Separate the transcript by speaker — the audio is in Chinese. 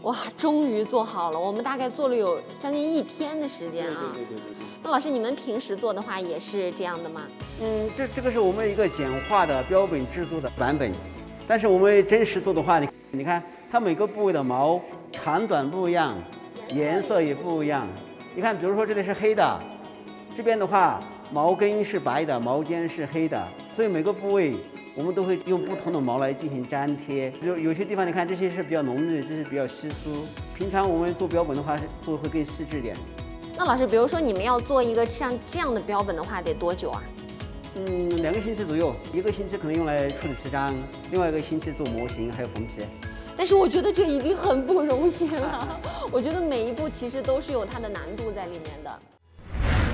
Speaker 1: 哇，终于做好了！我们大概做了有将近1天的时间啊。
Speaker 2: 对。
Speaker 1: 那老师，你们平时做的话也是这样的吗？
Speaker 2: 这个是我们一个简化的标本制作的版本，但是我们真实做的话，你看它每个部位的毛长短不一样，颜色也不一样。你看，比如说这里是黑的，这边的话毛根是白的，毛尖是黑的，所以每个部位我们都会用不同的毛来进行粘贴。有些地方你看这些是比较浓郁，这是比较稀疏。平常我们做标本的话，做会更细致点。
Speaker 1: 那老师，比如说你们要做一个像这样的标本的话，得多久啊
Speaker 2: ？2个星期左右，1个星期可能用来处理皮张，另外1个星期做模型还有缝皮。
Speaker 1: 但是我觉得这已经很不容易了，我觉得每一步其实都是有它的难度在里面的。